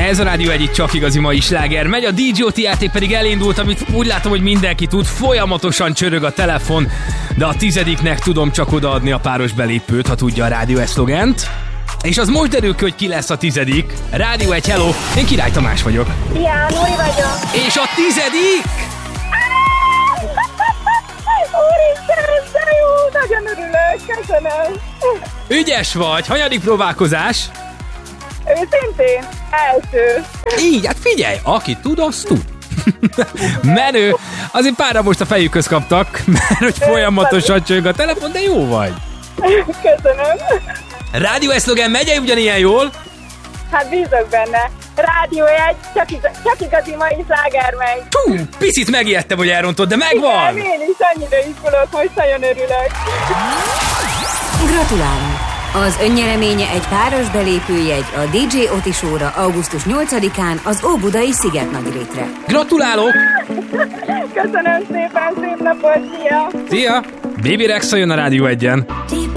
Ez a Rádió egyik csak igazi mai sláger. Megy a DJ-OT játék pedig elindult, amit úgy látom, hogy mindenki tud. Folyamatosan csörög a telefon, de a 10-nek tudom csak odaadni a páros belépőt, ha tudja a Rádió szlogent. És az most derül ki, hogy ki lesz a 10. Rádió 1, hello! Én Király Tamás vagyok. Ja, Nóri vagyok. És a 10? Úristen, de jó, nagyon örülök, köszönöm. Ügyes vagy, hanyadik próbálkozás? Őszintén, első. Így, hát figyelj, aki tud, az tud. Menő, azért párra most a fejükhöz kaptak, mert hogy folyamatosan csöng a telefon, de jó vagy. Köszönöm. Rádió szlogen megy ugyanilyen jól? Hát bízok benne. Rádió 1, csak igazi mai sláger megy. Hú, picit megijedtem, hogy elrontod, de megvan! Igen, én is annyira izgulok, most nagyon örülök. Gratulálunk! Az önnyereménye egy páros belépőjegy a DJ-OT show-ra augusztus 8-án az Óbudai Szigetnagyrétre. Gratulálok! Köszönöm szépen, szép napot, szia! Szia! Baby Rexha jön a Rádió 1-en.